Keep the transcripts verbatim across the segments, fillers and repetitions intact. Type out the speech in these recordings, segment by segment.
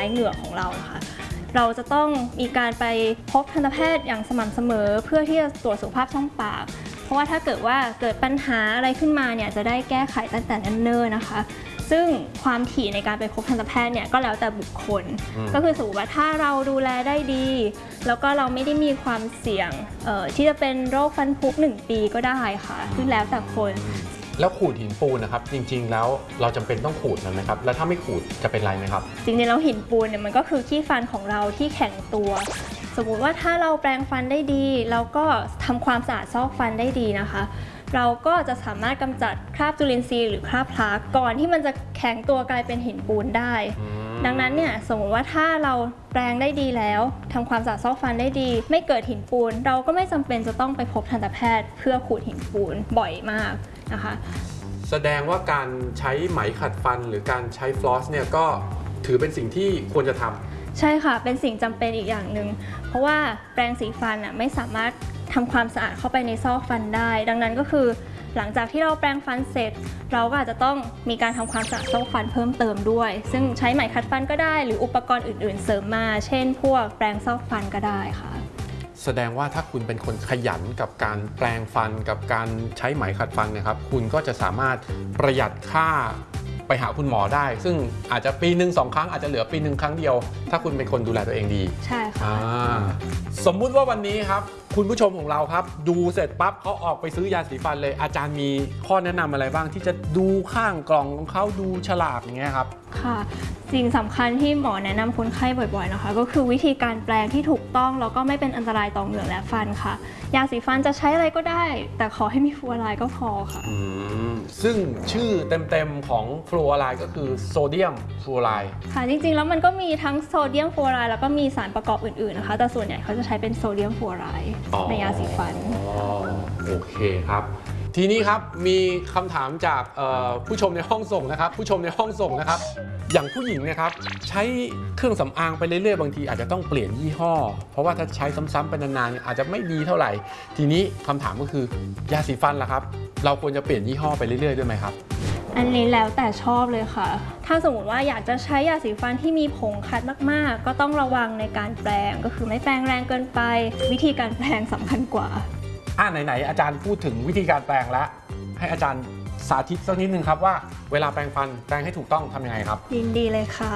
เหงือกของเรานะคะเราจะต้องมีการไปพบทันตแพทย์อย่างสม่ำเสมอเพื่อที่จะตรวจสุขภาพช่องปากเพราะว่าถ้าเกิดว่าเกิดปัญหาอะไรขึ้นมาเนี่ยจะได้แก้ไขตั้งแต่เนิ่นๆนะคะซึ่งความถี่ในการไปพบทันตแพทย์เนี่ยก็แล้วแต่บุคคลก็คือสมมติว่าถ้าเราดูแลได้ดีแล้วก็เราไม่ได้มีความเสี่ยงที่จะเป็นโรคฟันผุหนึ่งปีก็ได้ค่ะซึ่งแล้วแต่คนแล้วขูดหินปูนนะครับจริงๆแล้วเราจำเป็นต้องขูดมันไหมครับแล้วถ้าไม่ขูดจะเป็นไรไหมครับจริงๆแล้วหินปูนเนี่ยมันก็คือขี้ฟันของเราที่แข็งตัวสมมุติว่าถ้าเราแปรงฟันได้ดีแล้วก็ทำความสะอาดซอกฟันได้ดีนะคะเราก็จะสามารถกำจัดคราบจุลินทรีย์หรือคราบพลาสก่อนที่มันจะแข็งตัวกลายเป็นหินปูนได้ดังนั้นเนี่ยสมมติว่าถ้าเราแปรงได้ดีแล้วทำความสะอาดซอกฟันได้ดีไม่เกิดหินปูนเราก็ไม่จำเป็นจะต้องไปพบทันตแพทย์เพื่อขูดหินปูนบ่อยมากนะคะแสดงว่าการใช้ไหมขัดฟันหรือการใช้ฟลอสเนี่ยก็ถือเป็นสิ่งที่ควรจะทำใช่ค่ะเป็นสิ่งจำเป็นอีกอย่างหนึ่งเพราะว่าแปรงสีฟันอ่ะไม่สามารถทำความสะอาดเข้าไปในซอกฟันได้ดังนั้นก็คือหลังจากที่เราแปรงฟันเสร็จเราก็อาจจะต้องมีการทำความสะอาดซอกฟันเพิ่มเติมด้วยซึ่งใช้ไหมขัดฟันก็ได้หรืออุปกรณ์อื่นๆเสริมมาเช่นพวกแปรงซอกฟันก็ได้ค่ะแสดงว่าถ้าคุณเป็นคนขยันกับการแปรงฟันกับการใช้ไหมขัดฟันนะครับคุณก็จะสามารถประหยัดค่าไปหาคุณหมอได้ซึ่งอาจจะปีหนึ่งสองครั้งอาจจะเหลือปีหนึ่งครั้งเดียวถ้าคุณเป็นคนดูแลตัวเองดีใช่ค่ะสมมุติว่าวันนี้ครับคุณผู้ชมของเราครับดูเสร็จปั๊บเขาออกไปซื้อยาสีฟันเลยอาจารย์มีข้อแนะนำอะไรบ้างที่จะดูข้างกล่องของเขาดูฉลากอย่างเงี้ยครับค่ะสิ่งสำคัญที่หมอแนะนำคนไข้บ่อยๆนะคะก็คือวิธีการแปรงที่ถูกต้องแล้วก็ไม่เป็นอันตรายต่อเหงือกและฟันค่ะยาสีฟันจะใช้อะไรก็ได้แต่ขอให้มีฟลูออไรด์ก็พอค่ะซึ่งชื่อเต็มๆของฟลูออไรด์ก็คือโซเดียมฟลูออไรด์ค่ะจริงๆแล้วมันก็มีทั้งโซเดียมฟลูออไรด์แล้วก็มีสารประกอบอื่นๆนะคะแต่ส่วนใหญ่เขาจะใช้เป็นโซเดียมฟลูออไรด์ในยาสีฟันอ๋อโอเคครับทีนี้ครับมีคำถามจากผู้ชมในห้องส่งนะครับผู้ชมในห้องส่งนะครับอย่างผู้หญิงนะครับใช้เครื่องสำอางไปเรื่อยๆบางทีอาจจะต้องเปลี่ยนยี่ห้อเพราะว่าถ้าใช้ซ้ำๆไปนานๆอาจจะไม่ดีเท่าไหร่ทีนี้คำถามก็คือยาสีฟันล่ะครับเราควรจะเปลี่ยนยี่ห้อไปเรื่อยๆด้วยไหมครับอันนี้แล้วแต่ชอบเลยค่ะถ้าสมมติว่าอยากจะใช้ยาสีฟันที่มีผงขัดมากๆก็ต้องระวังในการแปรงก็คือไม่แปรงแรงเกินไปวิธีการแปรงสำคัญกว่าอ่าไหนๆอาจารย์พูดถึงวิธีการแปรงแล้วให้อาจารย์สาธิตสักนิดนึงครับว่าเวลาแปรงฟันแปรงให้ถูกต้องทำยังไงครับยินดีเลยค่ะ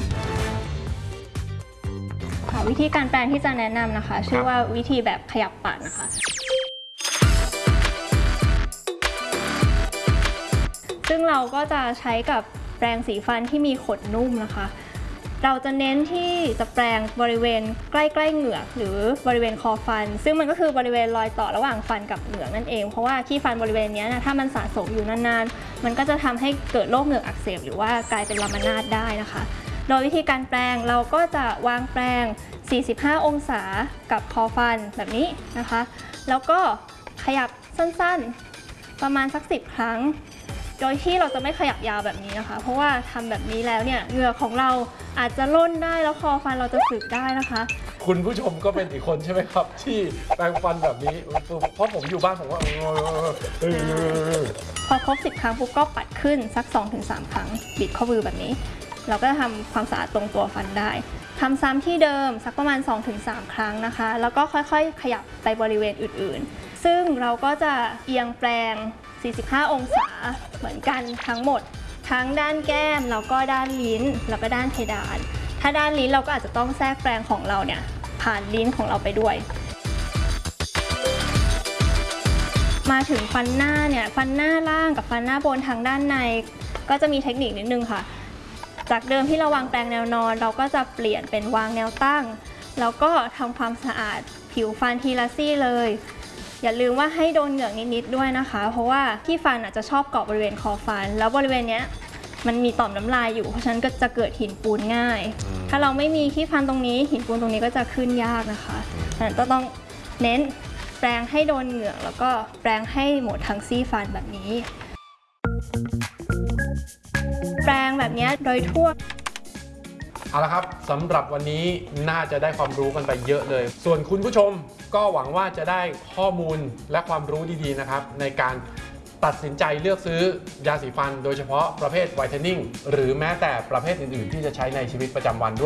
ค่ะวิธีการแปรงที่จะแนะนำนะคะชื่อว่าวิธีแบบขยับปากนะคะซึ่งเราก็จะใช้กับแปรงสีฟันที่มีขนนุ่มนะคะเราจะเน้นที่จะแปรงบริเวณใกล้ๆเหงือกหรือบริเวณคอฟันซึ่งมันก็คือบริเวณรอยต่อระหว่างฟันกับเหงือกนั่นเองเพราะว่าขี้ฟันบริเวณนี้นะถ้ามันสะสมอยู่นานๆมันก็จะทำให้เกิดโรคเหงือกอักเสบหรือว่ากลายเป็นลามานาดได้นะคะโดยวิธีการแปรงเราก็จะวางแปรงสี่สิบห้าองศากับคอฟันแบบนี้นะคะแล้วก็ขยับสั้นๆประมาณสักสิบครั้งโดยที่เราจะไม่ขยับยาวแบบนี้นะคะเพราะว่าทำแบบนี้แล้วเนี่ยเหงือกของเราอาจจะล่นได้แล้วคอฟันเราจะสึกได้นะคะคุณผู้ชมก็เป็นอีกคนใช่ไหมครับที่แปรงฟันแบบนี้เพราะผมอยู่บ้านผมว่าพอครบสิบครั้งปุ๊บก็ปัดขึ้นสัก สองถึงสาม ครั้งบิดข้อมือแบบนี้เราก็จะทำความสะอาดตรงตัวฟันได้ทำซ้ำที่เดิมสักประมาณ สองถึงสาม ครั้งนะคะแล้วก็ค่อยๆขยับไปบริเวณอื่นๆซึ่งเราก็จะเอียงแปรงสี่สิบห้าองศาเหมือนกันทั้งหมดทั้งด้านแก้มแล้วก็ด้านลิ้นแล้วก็ด้านเพดานถ้าด้านลิ้นเราก็อาจจะต้องแทรกแปรงของเราเนี่ยผ่านลิ้นของเราไปด้วยมาถึงฟันหน้าเนี่ยฟันหน้าล่างกับฟันหน้าบนทางด้านในก็จะมีเทคนิคนิดนึงค่ะจากเดิมที่เราวางแปรงแนวนอนเราก็จะเปลี่ยนเป็นวางแนวตั้งแล้วก็ทำความสะอาดผิวฟันทีละซี่เลยอย่าลืมว่าให้โดนเหงือกนิดๆด้วยนะคะเพราะว่าที่ฟันอาจจะชอบเกาะบริเวณคอฟันแล้วบริเวณนี้มันมีต่อมน้ำลายอยู่เพราะฉะนั้นก็จะเกิดหินปูนง่ายถ้าเราไม่มีที่ฟันตรงนี้หินปูนตรงนี้ก็จะขึ้นยากนะคะฉะนั้นก็ต้องเน้นแปรงให้โดนเหงือกแล้วก็แปรงให้หมดทั้งซี่ฟันแบบนี้แปรงแบบนี้โดยทั่วเอาละครับสำหรับวันนี้น่าจะได้ความรู้กันไปเยอะเลยส่วนคุณผู้ชมก็หวังว่าจะได้ข้อมูลและความรู้ดีๆนะครับในการตัดสินใจเลือกซื้อยาสีฟันโดยเฉพาะประเภทไวท์เทนนิ่งหรือแม้แต่ประเภทอื่นๆที่จะใช้ในชีวิตประจำวันด้วย